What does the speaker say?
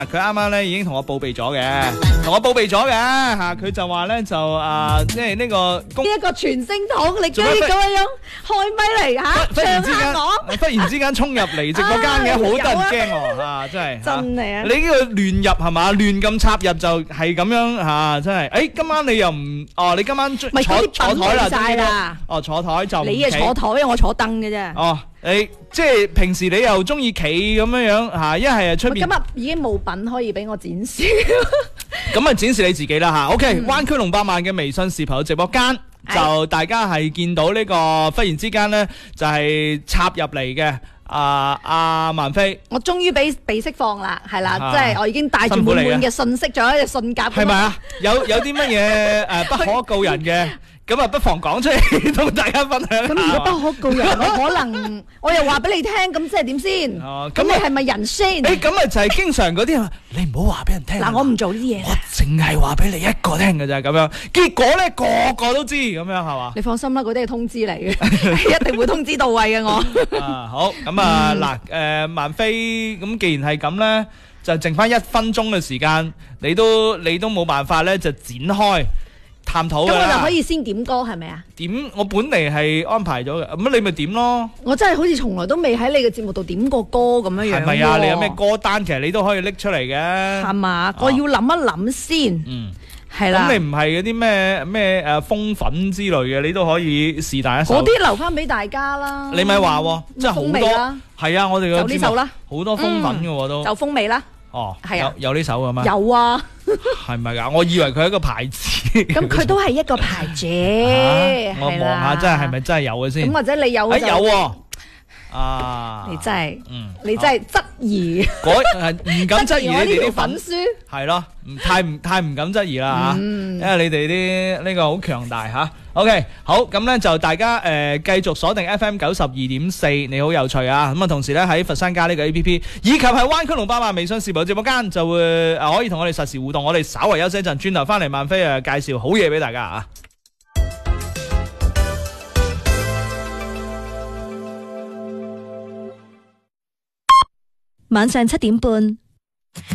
佢啱啱咧已經同我報備咗嘅，吓，佢就話咧就即係呢個呢一個傳聲筒，你居然咁樣開咪嚟吓，唱下我， 忽然之間衝入嚟直播間嘅，好得人驚喎，真係真係啊！ 你呢個亂入係嘛，亂咁插入就係咁樣吓，真係。誒，今晚你又唔你今晚坐台晒啦， 坐台就你係坐台，我坐凳嘅啫。 你即係平時你又中意企咁樣吓，一係出邊。 今日已經冇品可以俾我展示， 咁啊展示你自己啦吓。OK，灣區龍百萬嘅微信視頻直播間，就大家係見到呢個忽然之間咧就係插入嚟嘅阿萬飛。 我終於俾釋放啦，係啦，即係我已經帶住滿滿嘅信息，仲有一隻信鴿。 係咪啊？有啲乜嘢不可告人嘅？咁啊，不妨講出嚟同大家分享。 咁如果不可告人，我可能我又話俾你聽，咁即係點先？咁你係咪人先？ 咁啊就係經常嗰啲你唔好話俾人聽。 嗱，我唔做呢啲嘢， 我淨係話俾你一個聽嘅啫，咁樣。結果咧個個都知，咁樣係嘛？ 你放心啦，嗰啲係通知嚟嘅，一定會通知到位嘅我。 好，咁啊嗱，萬飛，咁既然係咁咧，就剩翻1分鐘嘅時間，你都冇辦法咧，就展開探討嘅啦。咁我就可以先點歌係咪啊？ 點？我本嚟係安排咗嘅，咁你咪點咯。 我真係好似從來都未喺你嘅節目度點過歌咁樣樣。 係咪啊？你有咩歌單？其實你都可以拎出嚟嘅。 係嘛？我要諗一諗先。係啦。 咁你唔係嗰啲咩風粉之類嘅，你都可以是但一首。 嗰啲留翻俾大家啦。 你咪話，即係好多。係啊，我哋就呢首啦。 好多風粉嘅都。 就風味啦。 係啊，有呢首嘅咩？ 有啊。 係咪噶？我以為佢係一個牌子。 咁佢都係一個牌子。 我望下真係咪真係有嘅先？ 咁或者你有？ 有你真係，你真係質疑。 唔敢質疑你哋啲粉絲。 係咯，太唔敢質疑啦吓，因為你哋啲呢個好強大吓。OK， 好，咁咧就大家繼續鎖定 FM 92.4，你好有趣啊！咁啊，同時咧喺佛山加呢個 APP， 以及係灣區龍百萬微信視頻直播間就會可以同我哋實時互動。我哋稍為休息一陣，轉頭翻嚟萬飛介紹好嘢俾大家啊！ 晚上7點半，